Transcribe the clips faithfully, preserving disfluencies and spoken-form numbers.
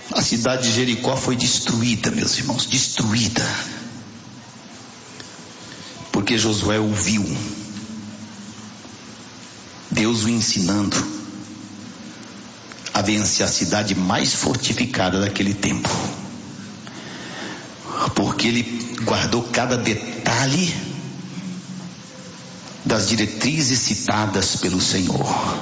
A cidade de Jericó foi destruída, meus irmãos, destruída. Porque Josué ouviu Deus o ensinando a vencer a cidade mais fortificada daquele tempo. Porque ele guardou cada detalhe das diretrizes citadas pelo Senhor.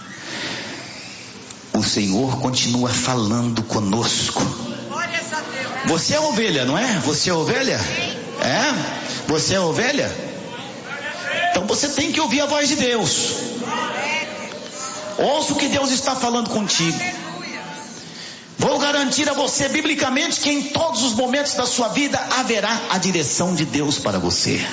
O Senhor continua falando conosco. Você é ovelha, não é? Você é ovelha? É? Você é ovelha? Então você tem que ouvir a voz de Deus. Ouça o que Deus está falando contigo. Vou garantir a você biblicamente que em todos os momentos da sua vida haverá a direção de Deus para você.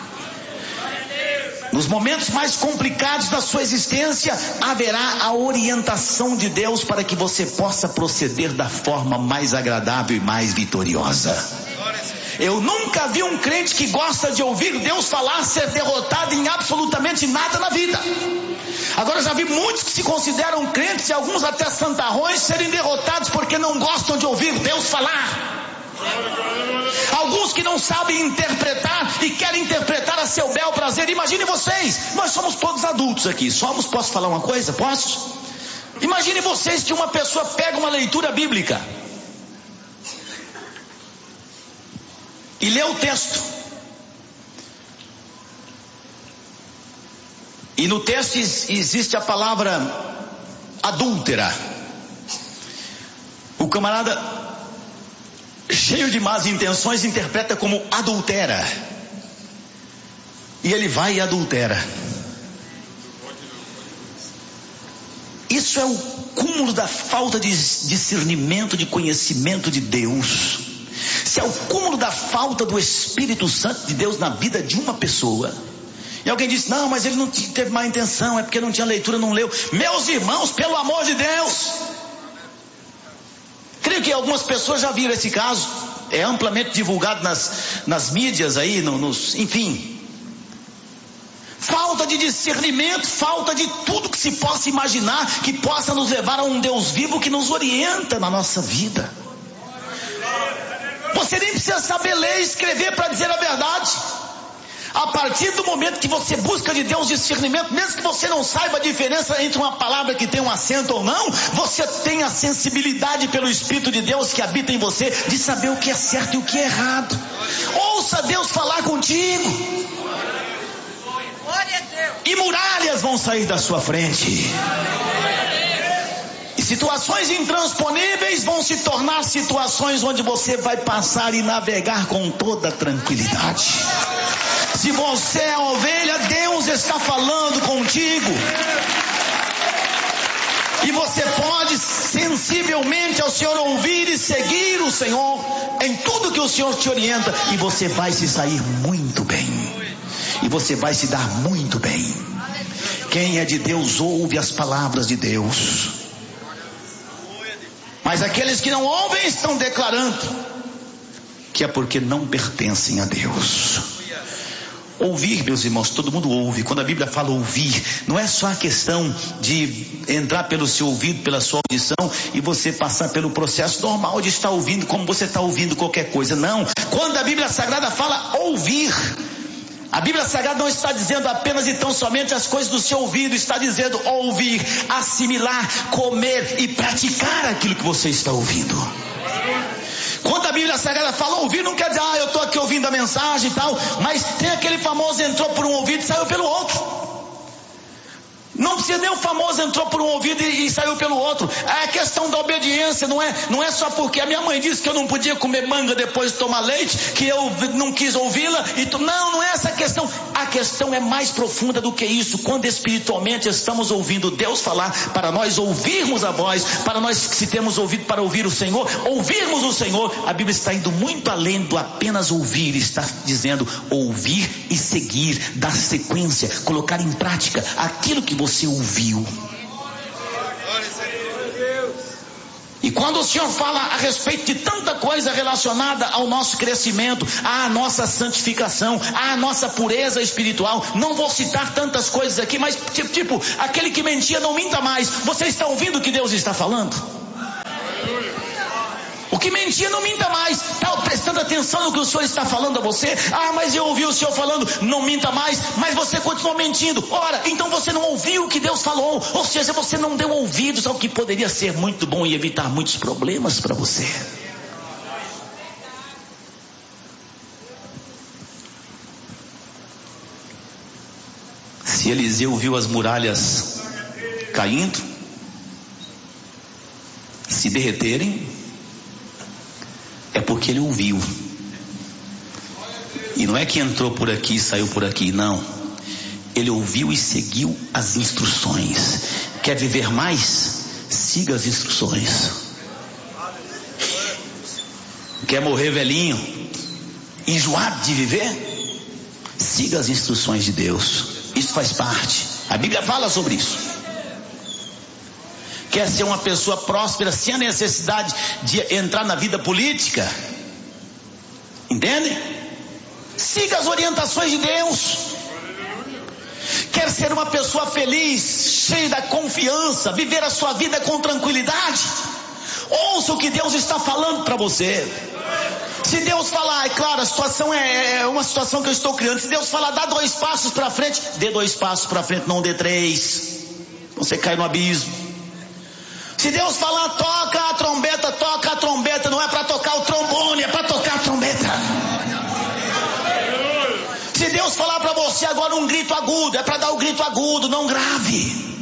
Nos momentos mais complicados da sua existência, haverá a orientação de Deus para que você possa proceder da forma mais agradável e mais vitoriosa. Eu nunca vi um crente que gosta de ouvir Deus falar ser derrotado em absolutamente nada na vida. Agora já vi muitos que se consideram crentes e alguns até santarrões serem derrotados porque não gostam de ouvir Deus falar. Alguns que não sabem interpretar e querem interpretar a seu bel prazer. Imagine vocês, nós somos todos adultos aqui. Somos, posso falar uma coisa? Posso? Imagine vocês que uma pessoa pega uma leitura bíblica e lê o texto. E no texto existe a palavra adúltera. O camarada, cheio de más intenções, interpreta como adultera. E ele vai e adultera. Isso é o cúmulo da falta de discernimento, de conhecimento de Deus. Se é o cúmulo da falta do Espírito Santo de Deus na vida de uma pessoa. E alguém diz, não, mas ele não teve má intenção, é porque não tinha leitura, não leu. Meus irmãos, pelo amor de Deus. Creio que algumas pessoas já viram esse caso. É amplamente divulgado nas, nas mídias aí, no, nos, enfim. Falta de discernimento, falta de tudo que se possa imaginar, que possa nos levar a um Deus vivo que nos orienta na nossa vida. Você nem precisa saber ler e escrever para dizer a verdade. A partir do momento que você busca de Deus discernimento, mesmo que você não saiba a diferença entre uma palavra que tem um acento ou não, você tem a sensibilidade pelo Espírito de Deus que habita em você, de saber o que é certo e o que é errado. Ouça Deus falar contigo. E muralhas vão sair da sua frente. E situações intransponíveis vão se tornar situações onde você vai passar e navegar com toda tranquilidade. Se você é ovelha, Deus está falando contigo. E você pode sensivelmente ao Senhor ouvir e seguir o Senhor em tudo que o Senhor te orienta. E você vai se sair muito bem. E você vai se dar muito bem. Quem é de Deus ouve as palavras de Deus. Mas aqueles que não ouvem estão declarando que é porque não pertencem a Deus. Ouvir, meus irmãos, todo mundo ouve. Quando a Bíblia fala ouvir, não é só a questão de entrar pelo seu ouvido, pela sua audição, e você passar pelo processo normal de estar ouvindo como você está ouvindo qualquer coisa. Não, quando a Bíblia Sagrada fala ouvir, a Bíblia Sagrada não está dizendo apenas e tão somente as coisas do seu ouvido, está dizendo ouvir, assimilar, comer e praticar aquilo que você está ouvindo. Quando a Bíblia Sagrada fala ouvir, não quer dizer, ah, eu estou aqui ouvindo a mensagem e tal, mas tem aquele famoso entrou por um ouvido e saiu pelo outro. Não precisa nem o famoso entrou por um ouvido e, e saiu pelo outro. É a questão da obediência, não é, não é só porque a minha mãe disse que eu não podia comer manga depois de tomar leite, que eu não quis ouvi-la. E tu, não, não é essa a questão. A questão é mais profunda do que isso. Quando espiritualmente estamos ouvindo Deus falar, para nós ouvirmos a voz, para nós se temos ouvido para ouvir o Senhor, ouvirmos o Senhor, a Bíblia está indo muito além do apenas ouvir, está dizendo ouvir e seguir, dar sequência, colocar em prática aquilo que você você ouviu. E quando o Senhor fala a respeito de tanta coisa relacionada ao nosso crescimento, à nossa santificação, à nossa pureza espiritual, não vou citar tantas coisas aqui, mas tipo, tipo aquele que mentia não minta mais. Você está ouvindo o que Deus está falando? mentia, não minta mais. Está prestando atenção no que o Senhor está falando a você? Ah, mas eu ouvi o Senhor falando, não minta mais, mas você continua mentindo. Ora, então você não ouviu o que Deus falou, ou seja, você não deu ouvidos ao que poderia ser muito bom e evitar muitos problemas para você. Se Eliseu viu as muralhas caindo, se derreterem, é porque ele ouviu. E não é que entrou por aqui e saiu por aqui, não. Ele ouviu e seguiu as instruções. Quer viver mais? Siga as instruções. Quer morrer velhinho, enjoado de viver? Siga as instruções de Deus. Isso faz parte. A Bíblia fala sobre isso. Quer ser uma pessoa próspera sem a necessidade de entrar na vida política? Entende? Siga as orientações de Deus. Quer ser uma pessoa feliz, cheia da confiança, viver a sua vida com tranquilidade? Ouça o que Deus está falando para você. Se Deus falar, é claro, a situação é, é uma situação que eu estou criando. Se Deus falar, dá dois passos para frente, dê dois passos para frente, não dê três. Você cai no abismo. Se Deus falar, toca a trombeta, toca a trombeta, não é para tocar o trombone, é para tocar a trombeta. Se Deus falar para você agora um grito agudo, é para dar o grito agudo, não grave.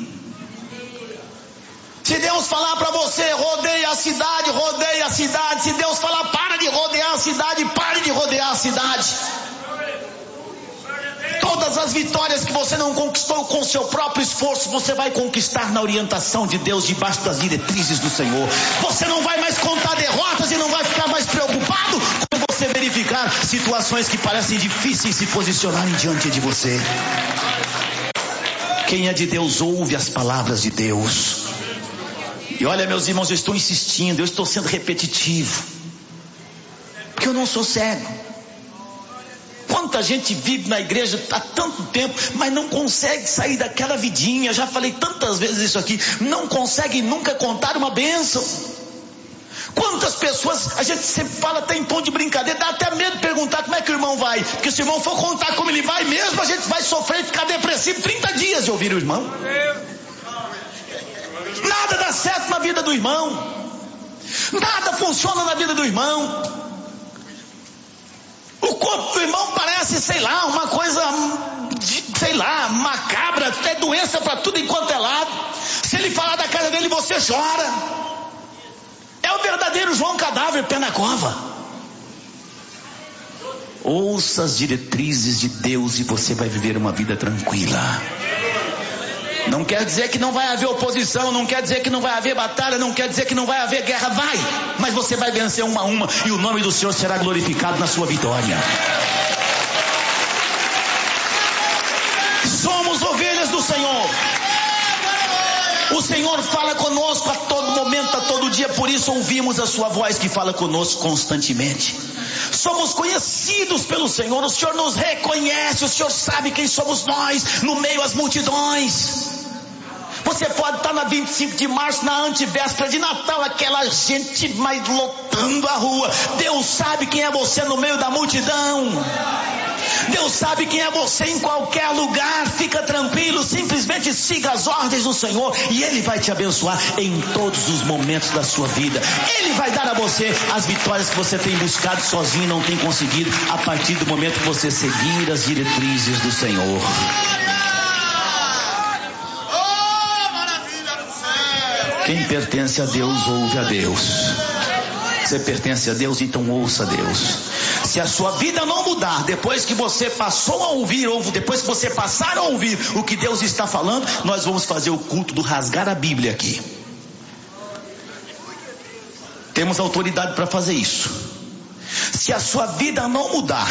Se Deus falar para você, rodeia a cidade, rodeia a cidade. Se Deus falar, para de rodear a cidade, pare de rodear a cidade. Todas as vitórias que você não conquistou com seu próprio esforço, você vai conquistar na orientação de Deus, debaixo das diretrizes do Senhor. Você não vai mais contar derrotas e não vai ficar mais preocupado quando você verificar situações que parecem difíceis se posicionarem diante de você. Quem é de Deus ouve as palavras de Deus. E olha, meus irmãos, eu estou insistindo, eu estou sendo repetitivo, porque eu não sou cego. Quanta gente vive na igreja há tanto tempo, mas não consegue sair daquela vidinha. Já falei tantas vezes isso aqui, não consegue nunca contar uma bênção. Quantas pessoas, a gente sempre fala até em tom de brincadeira, dá até medo de perguntar como é que o irmão vai, porque se o irmão for contar como ele vai mesmo, a gente vai sofrer e ficar depressivo trinta dias de ouvir o irmão. Nada dá certo na vida do irmão, nada funciona na vida do irmão. O corpo do irmão parece, sei lá, uma coisa, sei lá, macabra, é doença para tudo enquanto é lado. Se ele falar da casa dele, você chora. É o verdadeiro João Cadáver, pé na cova. Ouça as diretrizes de Deus e você vai viver uma vida tranquila. Não quer dizer que não vai haver oposição, não quer dizer que não vai haver batalha, não quer dizer que não vai haver guerra, vai, mas você vai vencer uma a uma e o nome do Senhor será glorificado na sua vitória. Somos ovelhas do Senhor. O Senhor fala conosco a todo momento, a todo dia, por isso ouvimos a sua voz que fala conosco constantemente. Somos conhecidos pelo Senhor, o Senhor nos reconhece, o Senhor sabe quem somos nós no meio às multidões. Você pode estar na vinte e cinco de março, na antivéspera de Natal, aquela gente mais lotando a rua. Deus sabe quem é você no meio da multidão. Deus sabe quem é você em qualquer lugar. Fica tranquilo, simplesmente siga as ordens do Senhor e Ele vai te abençoar em todos os momentos da sua vida. Ele vai dar a você as vitórias que você tem buscado sozinho e não tem conseguido, a partir do momento que você seguir as diretrizes do Senhor. Quem pertence a Deus, ouve a Deus. Você pertence a Deus, então ouça a Deus. Se a sua vida não mudar, depois que você passou a ouvir, ou depois que você passar a ouvir o que Deus está falando, nós vamos fazer o culto do rasgar a Bíblia aqui. Temos autoridade para fazer isso. Se a sua vida não mudar,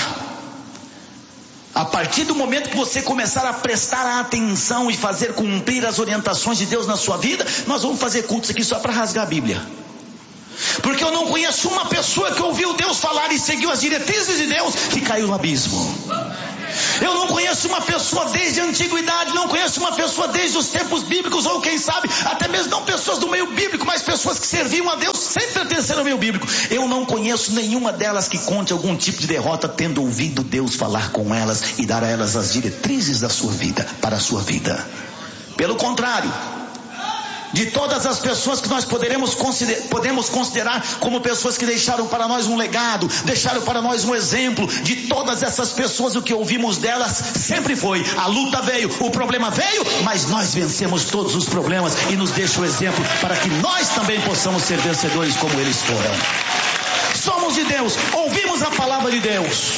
a partir do momento que você começar a prestar atenção e fazer cumprir as orientações de Deus na sua vida, nós vamos fazer cultos aqui só para rasgar a Bíblia. Porque eu não conheço uma pessoa que ouviu Deus falar e seguiu as diretrizes de Deus que caiu no abismo. Eu não conheço uma pessoa desde a antiguidade, não conheço uma pessoa desde os tempos bíblicos, ou quem sabe, até mesmo não pessoas do meio bíblico, mas pessoas que serviam a Deus sem pertencer ao meio bíblico. Eu não conheço nenhuma delas que conte algum tipo de derrota, tendo ouvido Deus falar com elas e dar a elas as diretrizes da sua vida, para a sua vida. Pelo contrário, de todas as pessoas que nós poderemos consider, podemos considerar como pessoas que deixaram para nós um legado, deixaram para nós um exemplo, de todas essas pessoas, o que ouvimos delas sempre foi: a luta veio, o problema veio, mas nós vencemos todos os problemas, e nos deixa o exemplo para que nós também possamos ser vencedores como eles foram. Somos de Deus, ouvimos a palavra de Deus.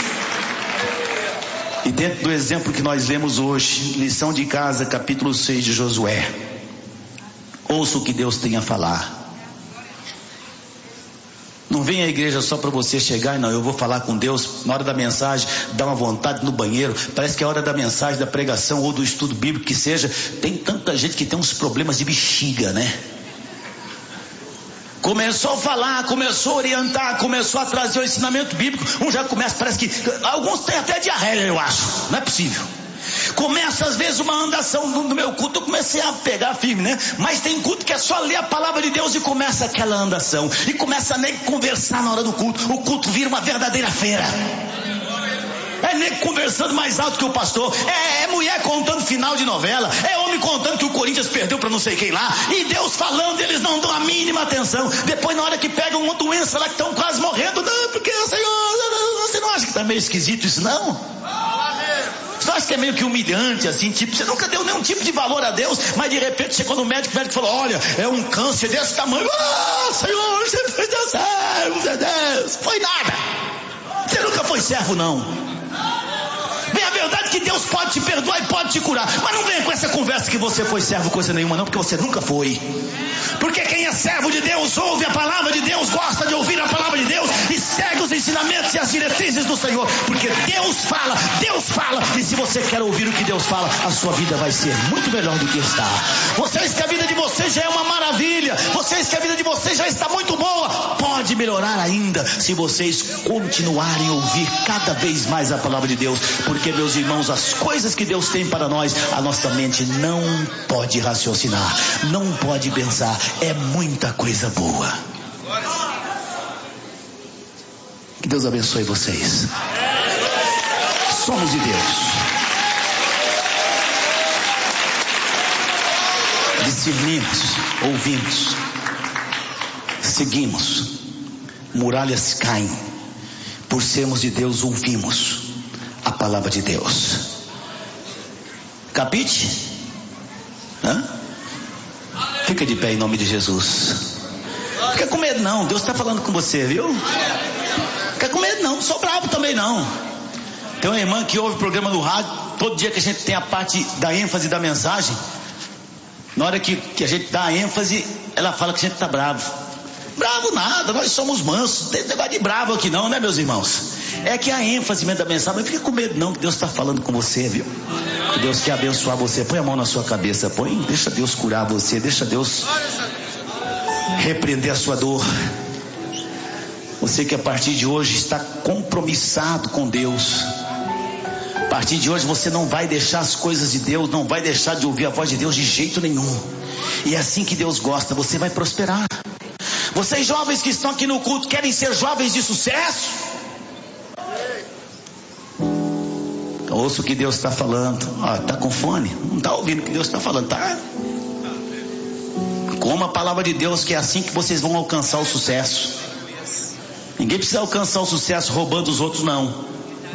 E dentro do exemplo que nós lemos hoje, lição de casa, capítulo seis de Josué, ouça o que Deus tem a falar. Não vem à igreja só para você chegar e não, eu vou falar com Deus. Na hora da mensagem, dá uma vontade no banheiro. Parece que é a hora da mensagem, da pregação ou do estudo bíblico que seja. Tem tanta gente que tem uns problemas de bexiga, né? Começou a falar, começou a orientar, começou a trazer o ensinamento bíblico. Um já começa, parece que alguns têm até diarreia, eu acho. Não é possível. Começa às vezes uma andação no meu culto, eu comecei a pegar firme, né? Mas tem culto que é só ler a palavra de Deus e começa aquela andação, e começa a nem conversar na hora do culto. O culto vira uma verdadeira feira. É nego conversando mais alto que o pastor, é, é mulher contando final de novela, é homem contando que o Corinthians perdeu para não sei quem lá, e Deus falando, eles não dão a mínima atenção. Depois, na hora que pegam uma doença lá que estão quase morrendo, não, porque o Senhor, você não acha que está meio esquisito isso, não? Você acha que é meio que humilhante, assim, tipo, você nunca deu nenhum tipo de valor a Deus, mas de repente chegou no médico, o médico falou: olha, é um câncer desse tamanho. Ah, Senhor, você foi Deus servo, meu Deus. Foi nada. Você nunca foi servo, não. Bem, a verdade é que Deus pode te perdoar e pode te curar, mas não venha com essa conversa que você foi servo coisa nenhuma, não, porque você nunca foi. Porque quem é servo de Deus ouve a palavra de Deus, gosta de ouvir a palavra de Deus e segue os ensinamentos e as diretrizes do Senhor, porque Deus fala, Deus fala, e se você quer ouvir o que Deus fala, a sua vida vai ser muito melhor do que está. Vocês que a vida de vocês já é uma maravilha, vocês que a vida de vocês já está muito boa, pode melhorar ainda se vocês continuarem a ouvir cada vez mais a palavra de Deus, porque, meus irmãos, as coisas que Deus tem para nós, a nossa mente não pode raciocinar, não pode pensar, é muita coisa boa. Que Deus abençoe vocês. Somos de Deus. Discernimos, ouvimos, seguimos, muralhas caem. Por sermos de Deus, ouvimos a palavra de Deus. Capite? Hã? Fica de pé em nome de Jesus. Fica com medo não, Deus está falando com você, viu? Fica com medo não, não sou bravo também não. Tem uma irmã que ouve o programa no rádio, todo dia que a gente tem a parte da ênfase da mensagem, na hora que, que a gente dá a ênfase, ela fala que a gente está bravo. Bravo nada, nós somos mansos, não tem negócio de bravo aqui não, né, meus irmãos? É que a ênfase da mensagem, mas fica com medo não, que Deus está falando com você, viu? Que Deus quer abençoar você. Põe a mão na sua cabeça, põe, deixa Deus curar você, deixa Deus repreender a sua dor. Você que a partir de hoje está compromissado com Deus, a partir de hoje você não vai deixar as coisas de Deus, não vai deixar de ouvir a voz de Deus de jeito nenhum. E é assim que Deus gosta, você vai prosperar. Vocês jovens que estão aqui no culto, querem ser jovens de sucesso? Então ouça o que Deus está falando. Ah, está com fone? Não está ouvindo o que Deus está falando, tá? Coma a palavra de Deus, que é assim que vocês vão alcançar o sucesso. Ninguém precisa alcançar o sucesso roubando os outros, não.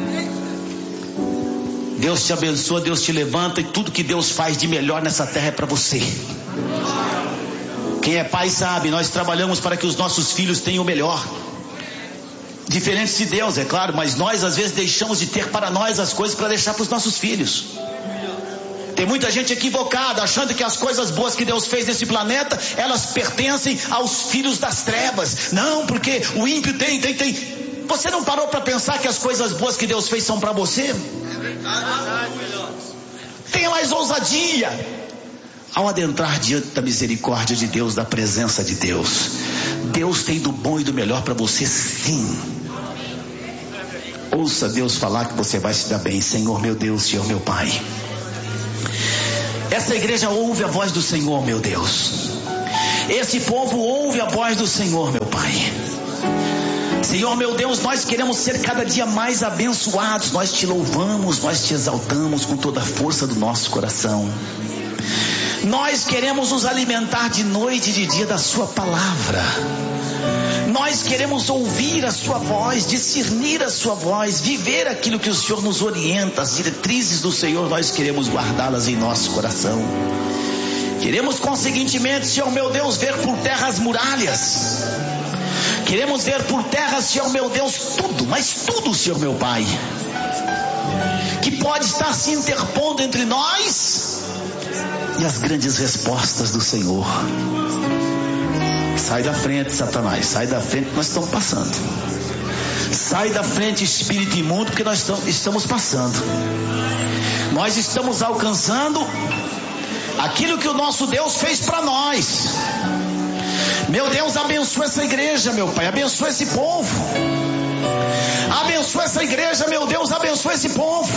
Deus te abençoa, Deus te levanta, e tudo que Deus faz de melhor nessa terra é para você. Quem é pai sabe, nós trabalhamos para que os nossos filhos tenham o melhor. Diferentes de Deus, é claro, mas nós às vezes deixamos de ter para nós as coisas para deixar para os nossos filhos. Tem muita gente equivocada, achando que as coisas boas que Deus fez nesse planeta, elas pertencem aos filhos das trevas. Não, porque o ímpio tem, tem, tem. Você não parou para pensar que as coisas boas que Deus fez são para você? Tenha mais ousadia. ao adentrar diante da misericórdia de Deus, da presença de Deus, Deus tem do bom e do melhor para você, sim. Ouça Deus falar que você vai se dar bem. Senhor meu Deus, Senhor meu Pai, essa igreja ouve a voz do Senhor, meu Deus. Esse povo ouve a voz do Senhor, meu Pai. Senhor meu Deus, nós queremos ser cada dia mais abençoados. Nós te louvamos, nós te exaltamos com toda a força do nosso coração. Nós queremos nos alimentar de noite e de dia da sua palavra. Nós queremos ouvir a sua voz, discernir a sua voz, viver aquilo que o Senhor nos orienta. As diretrizes do Senhor, nós queremos guardá-las em nosso coração. Queremos conseguintemente, Senhor meu Deus, ver por terra as muralhas. Queremos ver por terra, Senhor meu Deus, tudo, mas tudo, Senhor meu Pai, que pode estar se interpondo entre nós e as grandes respostas do Senhor. Sai da frente, Satanás, sai da frente, nós estamos passando. Sai da frente, espírito imundo, porque nós estamos passando. Nós estamos alcançando aquilo que o nosso Deus fez para nós. Meu Deus, abençoa essa igreja, meu Pai, abençoa esse povo. Abençoa essa igreja, meu Deus, abençoa esse povo.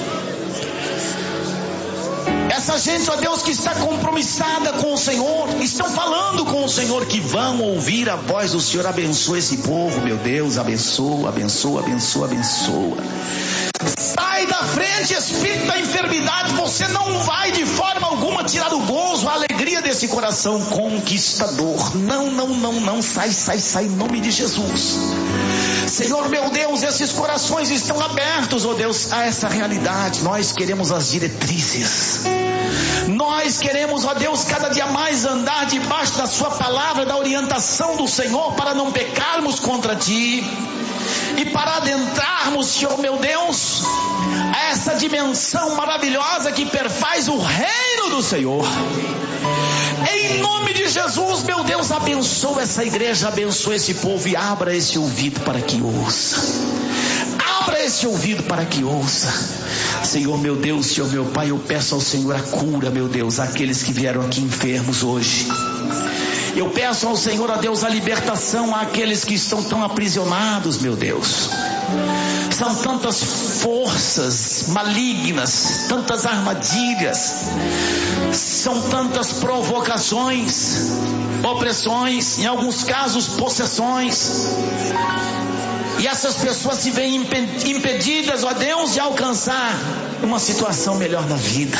Essa gente, ó Deus, que está compromissada com o Senhor, estão falando com o Senhor, que vão ouvir a voz do Senhor. Abençoa esse povo, meu Deus, abençoa, abençoa, abençoa, abençoa. Sai da frente, espírito da enfermidade. Você não vai de forma alguma tirar o gozo, a alegria desse coração conquistador. Não, não, não, não, sai, sai, sai, em nome de Jesus. Senhor meu Deus, esses corações estão abertos, ó Deus, a essa realidade. Nós queremos as diretrizes. Nós queremos, ó Deus, cada dia mais andar debaixo da sua palavra, da orientação do Senhor, para não pecarmos contra Ti e para adentrarmos, Senhor meu Deus, a essa dimensão maravilhosa que perfaz o reino do Senhor. Em nome de Jesus, meu Deus, abençoa essa igreja, abençoa esse povo e abra esse ouvido para que ouça. Abra esse ouvido para que ouça. Senhor meu Deus, Senhor meu Pai, eu peço ao Senhor a cura, meu Deus, àqueles que vieram aqui enfermos hoje. Eu peço ao Senhor, a Deus, a libertação àqueles que estão tão aprisionados, meu Deus. São tantas forças malignas, tantas armadilhas, são tantas provocações, opressões, em alguns casos possessões. E essas pessoas se veem impedidas, ó Deus, de alcançar uma situação melhor na vida.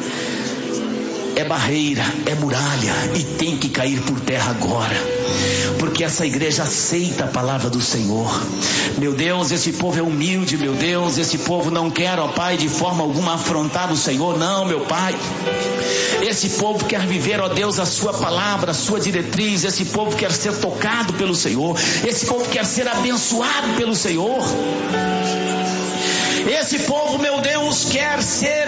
É barreira, é muralha e tem que cair por terra agora, porque essa igreja aceita a palavra do Senhor. Meu Deus, esse povo é humilde, meu Deus, esse povo não quer, ó Pai, de forma alguma afrontar o Senhor, não, meu Pai. Esse povo quer viver, ó Deus, a sua palavra, a sua diretriz. Esse povo quer ser tocado pelo Senhor. Esse povo quer ser abençoado pelo Senhor. Esse povo, meu Deus, quer ser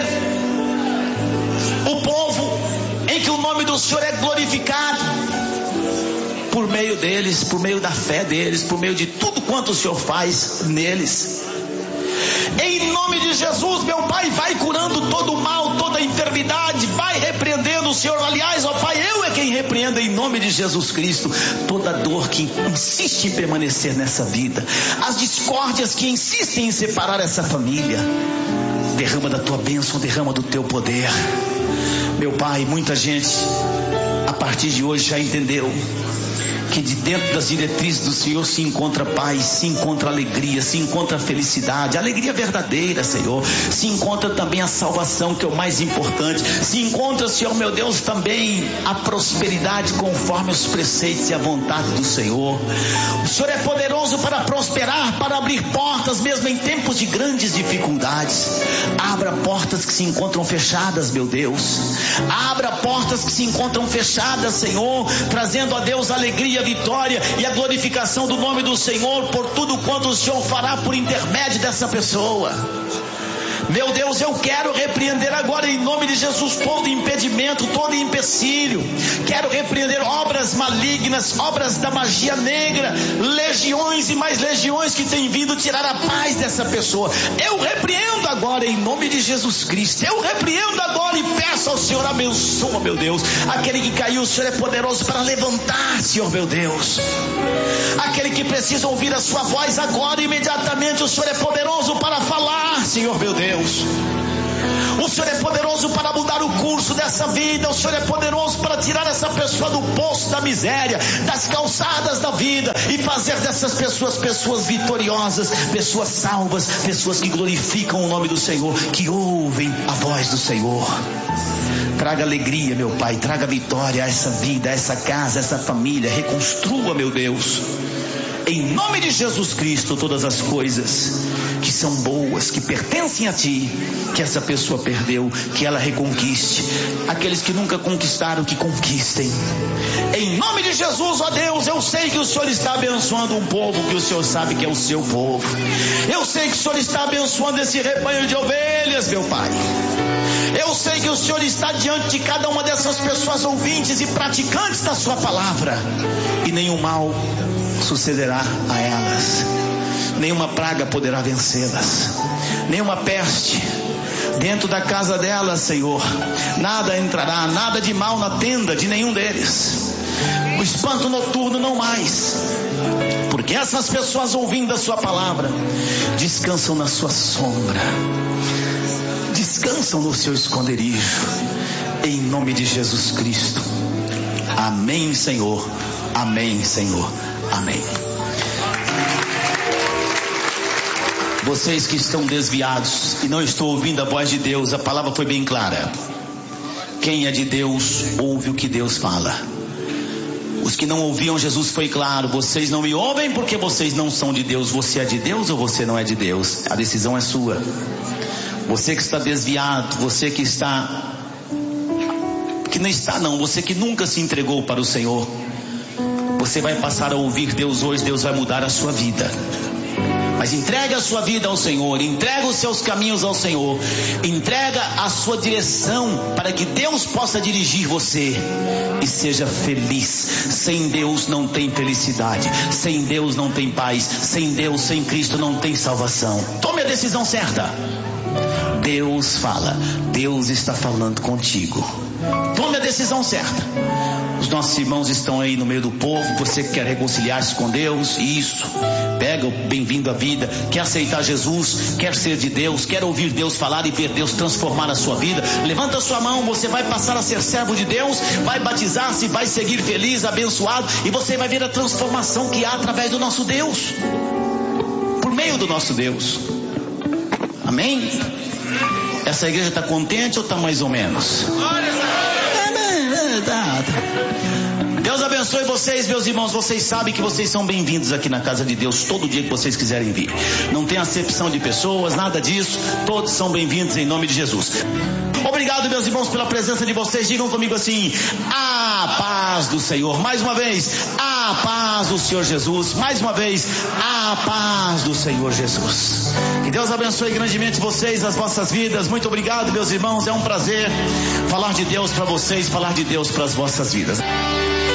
o povo em que o nome do Senhor é glorificado por meio deles, por meio da fé deles, por meio de tudo quanto o Senhor faz neles. Em nome de Jesus, meu Pai, vai curando todo o mal, toda a enfermidade, vai repreendendo o Senhor. Aliás, ó Pai, eu é quem repreendo em nome de Jesus Cristo toda dor que insiste em permanecer nessa vida, as discórdias que insistem em separar essa família. Derrama da tua bênção, derrama do teu poder. Meu Pai, muita gente a partir de hoje já entendeu que de dentro das diretrizes do Senhor se encontra paz, se encontra alegria, se encontra felicidade, alegria verdadeira, Senhor. Se encontra também a salvação, que é o mais importante. Se encontra, Senhor meu Deus, também a prosperidade conforme os preceitos e a vontade do Senhor. O Senhor é poderoso para prosperar, para abrir portas mesmo em tempos de grandes dificuldades. Abra portas que se encontram fechadas, meu Deus. Abra portas que se encontram fechadas, Senhor, trazendo a Deus alegria, a vitória e a glorificação do nome do Senhor por tudo quanto o Senhor fará por intermédio dessa pessoa. Meu Deus, eu quero repreender agora em nome de Jesus todo impedimento, todo empecilho. Quero repreender obras malignas, obras da magia negra, legiões e mais legiões que têm vindo tirar a paz dessa pessoa. Eu repreendo agora em nome de Jesus Cristo. Eu repreendo agora e peço ao Senhor, abençoa, meu Deus. Aquele que caiu, o Senhor é poderoso para levantar, Senhor, meu Deus. Aquele que precisa ouvir a sua voz agora, imediatamente, o Senhor é poderoso para falar, Senhor, meu Deus. O Senhor é poderoso para mudar o curso dessa vida. O Senhor é poderoso para tirar essa pessoa do poço da miséria, das calçadas da vida, e fazer dessas pessoas, pessoas vitoriosas, pessoas salvas, pessoas que glorificam o nome do Senhor, que ouvem a voz do Senhor. Traga alegria, meu Pai, traga vitória a essa vida, a essa casa, a essa família. Reconstrua, meu Deus, em nome de Jesus Cristo, todas as coisas que são boas, que pertencem a Ti, que essa pessoa perdeu, que ela reconquiste. Aqueles que nunca conquistaram, que conquistem. Em nome de Jesus, ó Deus, eu sei que o Senhor está abençoando um povo que o Senhor sabe que é o seu povo. Eu sei que o Senhor está abençoando esse rebanho de ovelhas, meu Pai. Eu sei que o Senhor está diante de cada uma dessas pessoas ouvintes e praticantes da sua palavra, e nenhum mal sucederá a elas, nenhuma praga poderá vencê-las, nenhuma peste dentro da casa delas, Senhor. Nada entrará, nada de mal na tenda de nenhum deles. O espanto noturno não mais, porque essas pessoas, ouvindo a sua palavra, descansam na sua sombra, descansam no seu esconderijo, em nome de Jesus Cristo. Amém, Senhor. Amém, Senhor. Amém. Vocês que estão desviados e não estão ouvindo a voz de Deus, a palavra foi bem clara. Quem é de Deus, ouve o que Deus fala. Os que não ouviam Jesus, foi claro: vocês não me ouvem porque vocês não são de Deus. Você é de Deus ou você não é de Deus? A decisão é sua. Você que está desviado, você que está, que não está não, você que nunca se entregou para o Senhor, você vai passar a ouvir Deus hoje. Deus vai mudar a sua vida. Mas entrega a sua vida ao Senhor, entrega os seus caminhos ao Senhor, entrega a sua direção para que Deus possa dirigir você e seja feliz. Sem Deus não tem felicidade, sem Deus não tem paz, sem Deus, sem Cristo não tem salvação. Tome a decisão certa. Deus fala, Deus está falando contigo. Tome a decisão certa. Os nossos irmãos estão aí no meio do povo. Você que quer reconciliar-se com Deus, isso, pega o bem-vindo à vida, quer aceitar Jesus, quer ser de Deus, quer ouvir Deus falar e ver Deus transformar a sua vida, levanta a sua mão. Você vai passar a ser servo de Deus, vai batizar-se, vai seguir feliz, abençoado, e você vai ver a transformação que há através do nosso Deus, por meio do nosso Deus. Amém? Essa igreja está contente ou está mais ou menos? Deus abençoe vocês, meus irmãos. Vocês sabem que vocês são bem-vindos aqui na casa de Deus todo dia que vocês quiserem vir. Não tem acepção de pessoas, nada disso. Todos são bem-vindos em nome de Jesus. Obrigado, meus irmãos, pela presença de vocês. Digam comigo assim: a paz do Senhor. Mais uma vez, a paz do Senhor Jesus. Mais uma vez, a paz do Senhor Jesus. Que Deus abençoe grandemente vocês, as vossas vidas. Muito obrigado, meus irmãos. É um prazer falar de Deus para vocês, falar de Deus para as vossas vidas.